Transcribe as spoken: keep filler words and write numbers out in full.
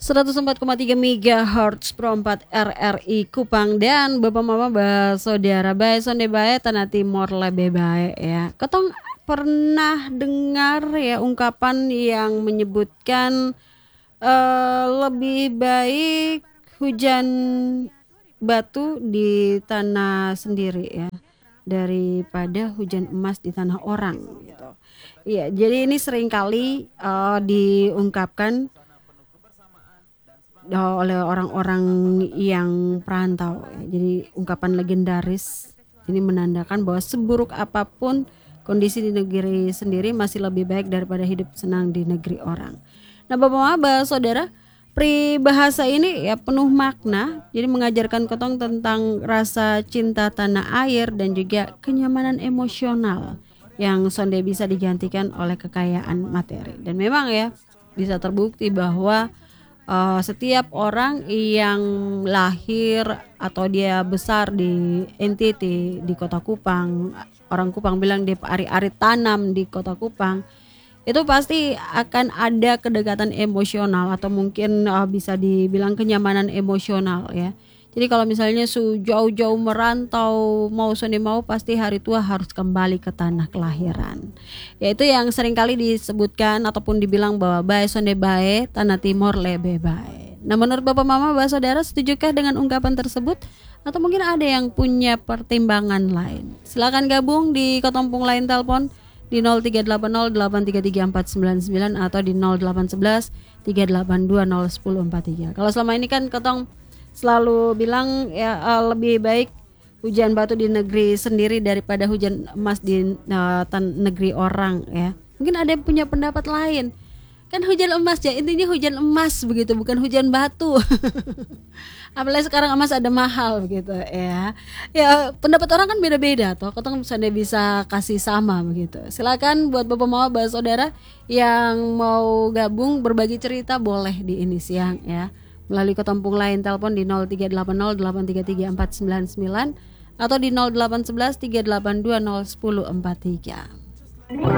seratus empat koma tiga megahertz Pro empat R R I Kupang dan Bapak Mama Saudara bae sonde bae tanah timur lebe bae ya. Ketong pernah dengar ya ungkapan yang menyebutkan uh, lebih baik hujan batu di tanah sendiri ya daripada hujan emas di tanah orang gitu. Iya, jadi ini seringkali uh, diungkapkan oleh orang-orang yang perantau ya. Jadi ungkapan legendaris ini menandakan bahwa seburuk apapun kondisi di negeri sendiri masih lebih baik daripada hidup senang di negeri orang. Nah, Bapak-Bapak, Saudara, peribahasa ini ya penuh makna. Jadi mengajarkan ketong tentang rasa cinta tanah air dan juga kenyamanan emosional yang sonde bisa digantikan oleh kekayaan materi. Dan memang ya bisa terbukti bahwa Uh, setiap orang yang lahir atau dia besar di N T T di Kota Kupang, orang Kupang bilang dia ari-ari tanam di Kota Kupang, itu pasti akan ada kedekatan emosional atau mungkin uh, bisa dibilang kenyamanan emosional ya. Jadi kalau misalnya su jauh-jauh merantau mau sonde mau pasti hari tua harus kembali ke tanah kelahiran. Yaitu yang seringkali disebutkan ataupun dibilang bahwa bae sonde bae tanah timur lebe bae. Nah, menurut Bapak Mama Bapak Saudara, setujukah dengan ungkapan tersebut atau mungkin ada yang punya pertimbangan lain? Silakan gabung di Kotompung Lain telepon di nol tiga delapan nol delapan tiga tiga empat sembilan sembilan atau di nol delapan satu satu tiga delapan dua nol satu nol empat tiga. Kalau selama ini kan Kotong selalu bilang ya uh, lebih baik hujan batu di negeri sendiri daripada hujan emas di uh, tan- negeri orang ya. Mungkin ada yang punya pendapat lain. Kan hujan emas ya, intinya hujan emas begitu, bukan hujan batu. Apalagi sekarang emas ada mahal begitu ya. Ya pendapat orang kan beda-beda toh. Ketong bisa bisa kasih sama begitu. Silakan buat Bapak Mama Bapak Saudara yang mau gabung berbagi cerita boleh di ini siang ya. Melalui Kotompung Lain telepon di nol tiga delapan nol delapan tiga tiga empat sembilan sembilan atau di nol delapan satu satu tiga delapan dua nol satu nol empat tiga.